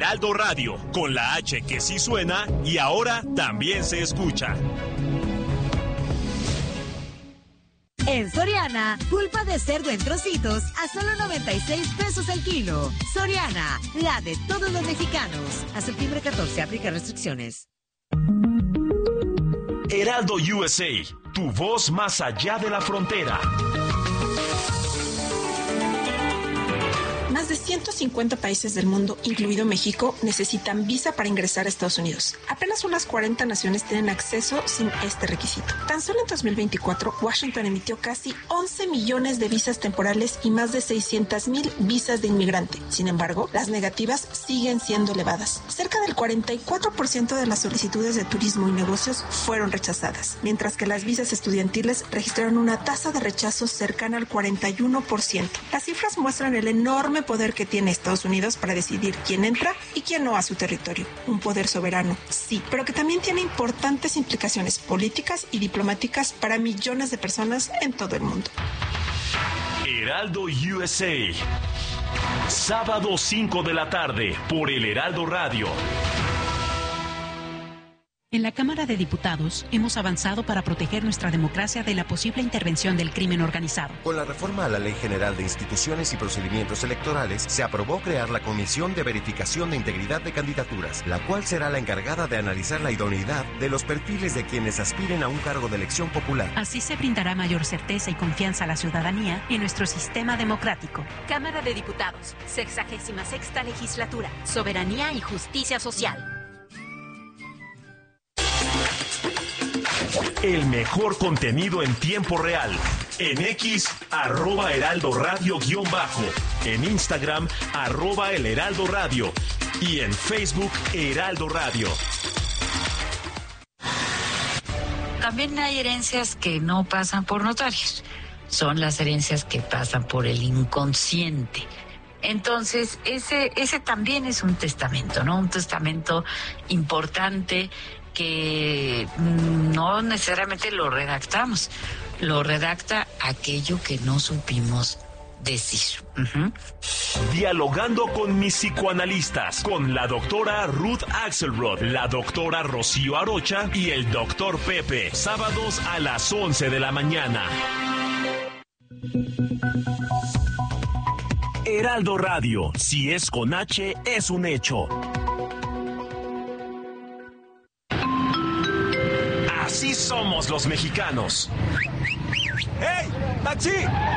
Heraldo Radio, con la H que sí suena y ahora también se escucha. En Soriana, pulpa de cerdo en trocitos a solo 96 pesos el kilo. Soriana, la de todos los mexicanos. A septiembre 14, aplica restricciones. Heraldo USA, tu voz más allá de la frontera. Más de 150 países del mundo, incluido México, necesitan visa para ingresar a Estados Unidos. Apenas unas 40 naciones tienen acceso sin este requisito. Tan solo en 2024, Washington emitió casi 11 millones de visas temporales y más de 600,000 visas de inmigrante. Sin embargo, las negativas siguen siendo elevadas. Cerca del 44% de las solicitudes de turismo y negocios fueron rechazadas, mientras que las visas estudiantiles registraron una tasa de rechazo cercana al 41%. Las cifras muestran el enorme poder que tiene Estados Unidos para decidir quién entra y quién no a su territorio. Un poder soberano, sí, pero que también tiene importantes implicaciones políticas y diplomáticas para millones de personas en todo el mundo. Heraldo USA. Sábado 5 de la tarde por el Heraldo Radio. En la Cámara de Diputados hemos avanzado para proteger nuestra democracia de la posible intervención del crimen organizado. Con la reforma a la Ley General de Instituciones y Procedimientos Electorales, se aprobó crear la Comisión de Verificación de Integridad de Candidaturas, la cual será la encargada de analizar la idoneidad de los perfiles de quienes aspiren a un cargo de elección popular. Así se brindará mayor certeza y confianza a la ciudadanía en nuestro sistema democrático. Cámara de Diputados, 66ª Legislatura, Soberanía y Justicia Social. El mejor contenido en tiempo real. En X, @Heraldo Radio _, en Instagram, @El Heraldo Radio y en Facebook, Heraldo Radio. También hay herencias que no pasan por notarios. Son las herencias que pasan por el inconsciente. Entonces, ese también es un testamento, ¿no? Un testamento importante que no necesariamente lo redactamos, lo redacta aquello que no supimos decir. Dialogando con mis psicoanalistas, con la doctora Ruth Axelrod, la doctora Rocío Arocha y el doctor Pepe, sábados a las 11 de la mañana. Heraldo Radio, si es con H, es un hecho. Así somos los mexicanos. ¡Hey! ¡Taxi!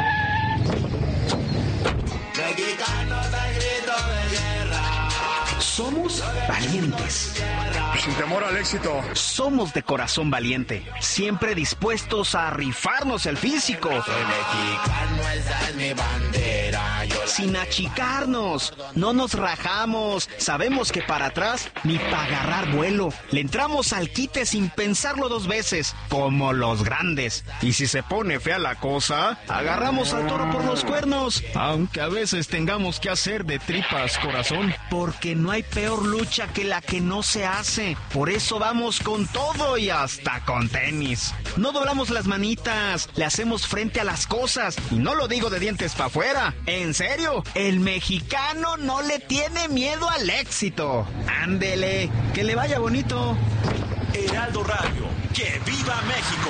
Mexicanos al grito de guerra. Somos valientes. Sin temor al éxito. Somos de corazón valiente, siempre dispuestos a rifarnos el físico. Soy mexicano, esa es mi bandera. Sin achicarnos, no nos rajamos. Sabemos que para atrás ni para agarrar vuelo. Le entramos al quite sin pensarlo dos veces, como los grandes. Y si se pone fea la cosa, agarramos al toro por los cuernos. Aunque a veces tengamos que hacer de tripas corazón. Porque no hay peor lucha que la que no se hace. Por eso vamos con todo y hasta con tenis. No doblamos las manitas, le hacemos frente a las cosas. Y no lo digo de dientes para afuera. En serio, el mexicano no le tiene miedo al éxito. Ándele, que le vaya bonito. Heraldo Radio, ¡que viva México!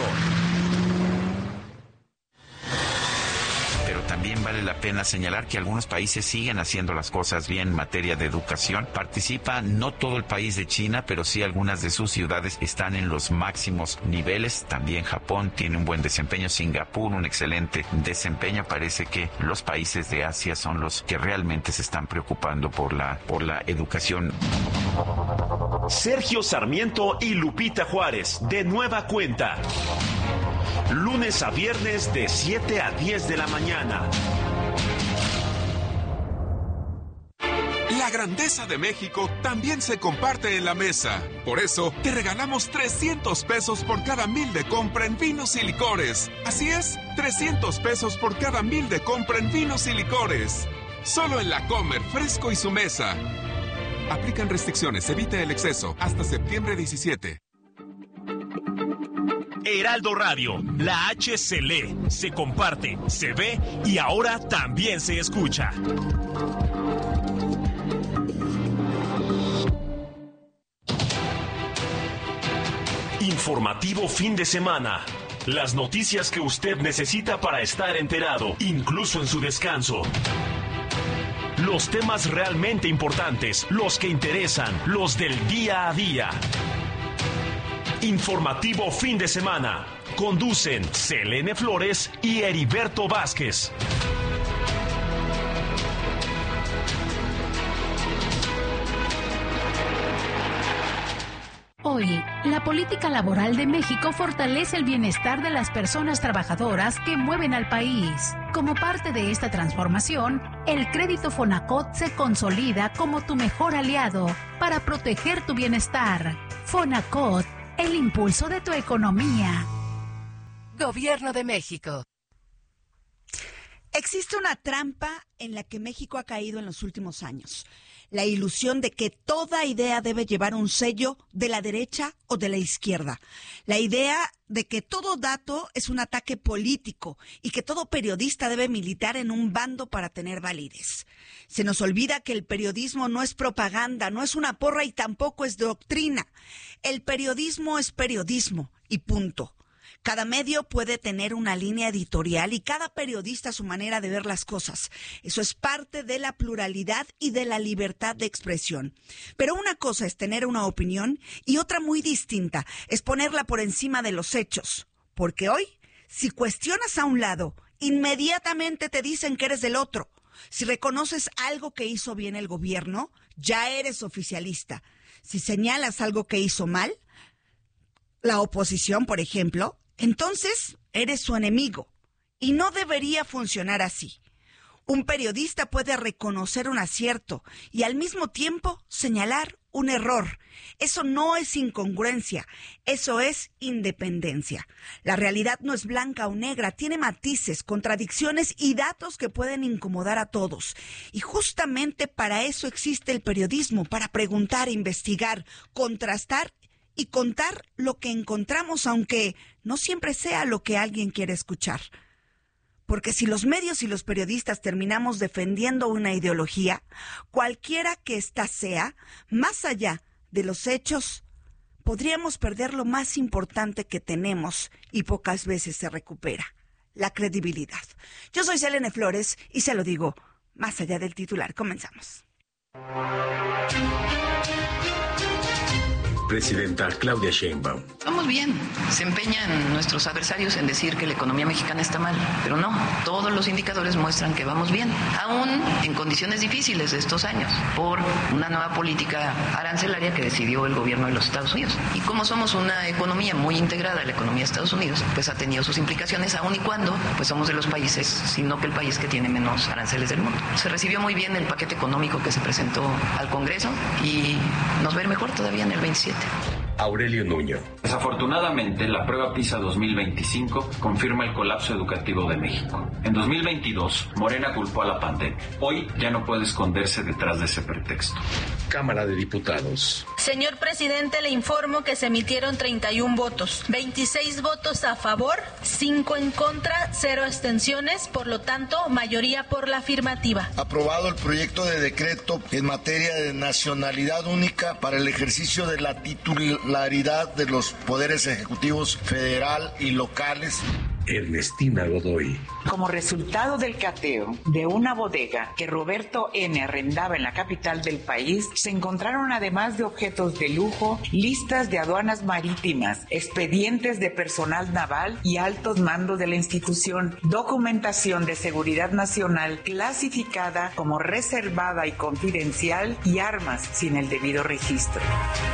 Pero también vale la pena señalar que algunos países siguen haciendo las cosas bien en materia de educación. Participa no todo el país de China, pero sí algunas de sus ciudades están en los máximos niveles. También Japón tiene un buen desempeño, Singapur un excelente desempeño. Parece que los países de Asia son los que realmente se están preocupando por la educación. Sergio Sarmiento y Lupita Juárez, de nueva cuenta. Lunes a viernes de 7 a 10 de la mañana. La grandeza de México también se comparte en la mesa. Por eso, te regalamos 300 pesos por cada 1,000 de compra en vinos y licores. Así es, 300 pesos por cada 1,000 de compra en vinos y licores. Solo en La Comer, Fresco y Su Mesa. Aplican restricciones, evite el exceso. Hasta septiembre 17. Heraldo Radio, la H se lee, se comparte, se ve y ahora también se escucha. Informativo fin de semana. Las noticias que usted necesita para estar enterado, incluso en su descanso. Los temas realmente importantes, los que interesan, los del día a día. Informativo fin de semana. Conducen Selene Flores y Heriberto Vázquez. Hoy, la política laboral de México fortalece el bienestar de las personas trabajadoras que mueven al país. Como parte de esta transformación, el crédito Fonacot se consolida como tu mejor aliado para proteger tu bienestar. Fonacot, el impulso de tu economía. Gobierno de México. Existe una trampa en la que México ha caído en los últimos años. La ilusión de que toda idea debe llevar un sello de la derecha o de la izquierda. La idea de que todo dato es un ataque político y que todo periodista debe militar en un bando para tener validez. Se nos olvida que el periodismo no es propaganda, no es una porra y tampoco es doctrina. El periodismo es periodismo y punto. Cada medio puede tener una línea editorial y cada periodista su manera de ver las cosas. Eso es parte de la pluralidad y de la libertad de expresión. Pero una cosa es tener una opinión y otra muy distinta es ponerla por encima de los hechos. Porque hoy, si cuestionas a un lado, inmediatamente te dicen que eres del otro. Si reconoces algo que hizo bien el gobierno, ya eres oficialista. Si señalas algo que hizo mal, la oposición, por ejemplo, entonces eres su enemigo. Y no debería funcionar así. Un periodista puede reconocer un acierto y al mismo tiempo señalar un error. Eso no es incongruencia, eso es independencia. La realidad no es blanca o negra, tiene matices, contradicciones y datos que pueden incomodar a todos. Y justamente para eso existe el periodismo, para preguntar, investigar, contrastar y contar lo que encontramos, aunque no siempre sea lo que alguien quiere escuchar. Porque si los medios y los periodistas terminamos defendiendo una ideología, cualquiera que ésta sea, más allá de los hechos, podríamos perder lo más importante que tenemos y pocas veces se recupera, la credibilidad. Yo soy Selene Flores y se lo digo más allá del titular. Comenzamos. Presidenta Claudia Sheinbaum. Vamos bien. Se empeñan nuestros adversarios en decir que la economía mexicana está mal, pero no. Todos los indicadores muestran que vamos bien, aún en condiciones difíciles de estos años, por una nueva política arancelaria que decidió el gobierno de los Estados Unidos. Y como somos una economía muy integrada a la economía de Estados Unidos, pues ha tenido sus implicaciones, aún y cuando pues somos de los países, sino que el país que tiene menos aranceles del mundo. Se recibió muy bien el paquete económico que se presentó al Congreso y nos va a ir mejor todavía en el 27. Aurelio Nuño. Desafortunadamente, la prueba PISA 2025 confirma el colapso educativo de México. En 2022, Morena culpó a la pandemia. Hoy ya no puede esconderse detrás de ese pretexto. Cámara de Diputados. Señor presidente, le informo que se emitieron 31 votos, 26 votos a favor, 5 en contra, 0 abstenciones, por lo tanto, mayoría por la afirmativa. Aprobado el proyecto de decreto en materia de nacionalidad única para el ejercicio de la titularidad de los poderes ejecutivos federal y locales. Ernestina Godoy. Como resultado del cateo de una bodega que Roberto N. arrendaba en la capital del país, se encontraron, además de objetos de lujo, listas de aduanas marítimas, expedientes de personal naval y altos mandos de la institución, documentación de seguridad nacional clasificada como reservada y confidencial y armas sin el debido registro.